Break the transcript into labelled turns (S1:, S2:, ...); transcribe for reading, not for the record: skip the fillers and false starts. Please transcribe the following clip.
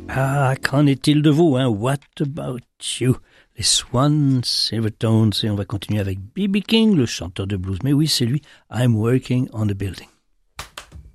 S1: Ah, qu'en est-il de vous, hein? What about you? Les Swans, Silvertones, et on va continuer avec B.B. King, le chanteur de blues. Mais oui, c'est lui. I'm working on the building.